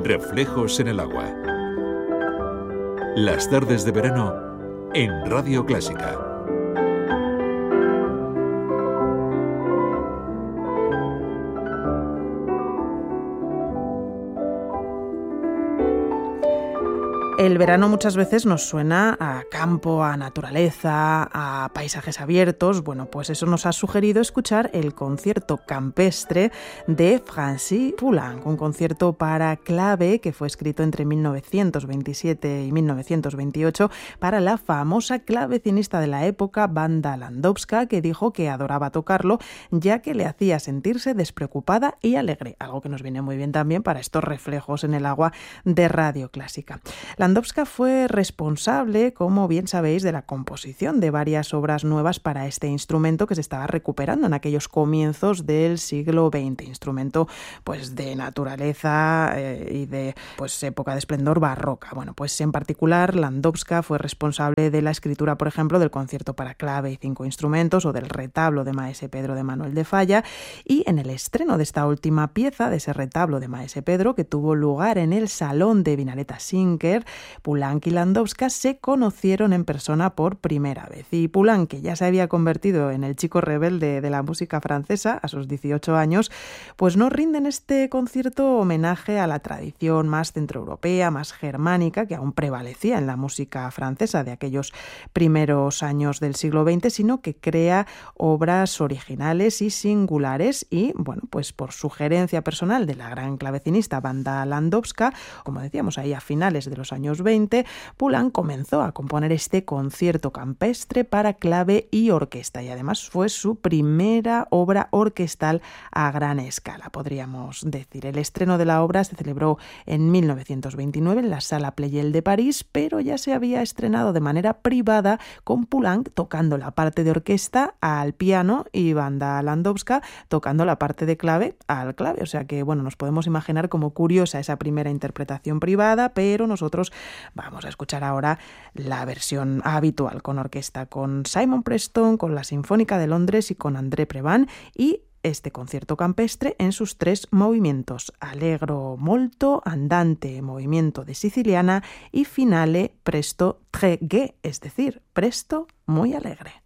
Reflejos en el agua. Las tardes de verano en Radio Clásica. El verano muchas veces nos suena a campo, a naturaleza, a paisajes abiertos. Bueno, pues eso nos ha sugerido escuchar el concierto campestre de Francis Poulenc, un concierto para clave que fue escrito entre 1927 y 1928 para la famosa clavecinista de la época, Wanda Landowska, que dijo que adoraba tocarlo ya que le hacía sentirse despreocupada y alegre, algo que nos viene muy bien también para estos reflejos en el agua de Radio Clásica. Landowska fue responsable, como bien sabéis, de la composición de varias obras nuevas para este instrumento que se estaba recuperando en aquellos comienzos del siglo XX, instrumento pues de naturaleza y de pues época de esplendor barroca. Bueno, pues en particular Landowska fue responsable de la escritura, por ejemplo, del concierto para clave y 5 instrumentos o del retablo de Maese Pedro de Manuel de Falla, y en el estreno de esta última pieza, de ese retablo de Maese Pedro, que tuvo lugar en el Salón de Vinaleta Sinker, Poulenc y Landowska se conocieron en persona por primera vez. Y Poulenc, que ya se había convertido en el chico rebelde de la música francesa a sus 18 años, pues nos rinde en este concierto homenaje a la tradición más centroeuropea, más germánica, que aún prevalecía en la música francesa de aquellos primeros años del siglo XX, sino que crea obras originales y singulares y, bueno, pues por sugerencia personal de la gran clavecinista Wanda Landowska, como decíamos ahí a finales de los años 20, Poulenc comenzó a componer este concierto campestre para clave y orquesta, y además fue su primera obra orquestal a gran escala, podríamos decir. El estreno de la obra se celebró en 1929 en la Sala Pleyel de París, pero ya se había estrenado de manera privada con Poulenc tocando la parte de orquesta al piano y Wanda Landowska tocando la parte de clave al clave. O sea que, bueno, nos podemos imaginar como curiosa esa primera interpretación privada, pero nosotros vamos a escuchar ahora la versión habitual con orquesta, con Simon Preston, con la Sinfónica de Londres y con André Previn, y este concierto campestre en sus 3 movimientos: allegro molto, andante movimiento de siciliana y finale presto très gai, es decir, presto muy alegre.